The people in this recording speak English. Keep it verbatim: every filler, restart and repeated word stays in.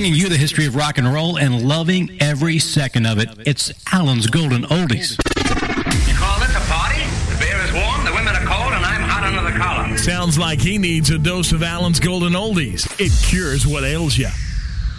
bringing you the history of rock and roll and loving every second of it. It's Alan's Golden Oldies. You call this a party? The beer is warm, the women are cold, and I'm hot under the collar. Sounds like he needs a dose of Alan's Golden Oldies. It cures what ails you.